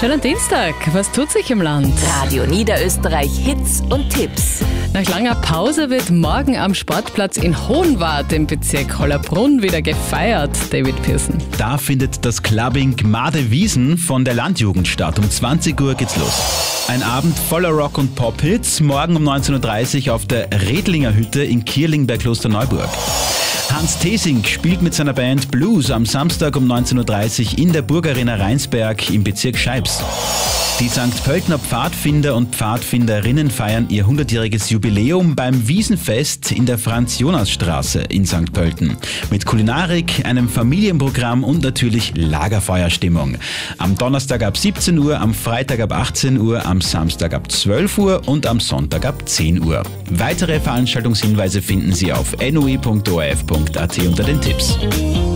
schönen Dienstag. Was tut sich im Land? Radio Niederösterreich Hits und Tipps. Nach langer Pause wird morgen am Sportplatz in Hohenwart im Bezirk Hollabrunn wieder gefeiert, David Pearson. Da findet das Clubbing Gmade Wiesen von der Landjugend statt. Um 20 Uhr geht's los. Ein Abend voller Rock- und Pop-Hits. Morgen um 19.30 Uhr auf der Redlinger Hütte in Kierling bei Klosterneuburg. Hans Thesing spielt mit seiner Band Blues am Samstag um 19.30 Uhr in der Burgarena Rheinsberg im Bezirk Scheibs. Die St. Pöltener Pfadfinder und Pfadfinderinnen feiern ihr 100-jähriges Jubiläum beim Wiesenfest in der Franz-Jonas-Straße in St. Pölten. Mit Kulinarik, einem Familienprogramm und natürlich Lagerfeuerstimmung. Am Donnerstag ab 17 Uhr, am Freitag ab 18 Uhr, am Samstag ab 12 Uhr und am Sonntag ab 10 Uhr. Weitere Veranstaltungshinweise finden Sie auf noi.orf.at unter den Tipps.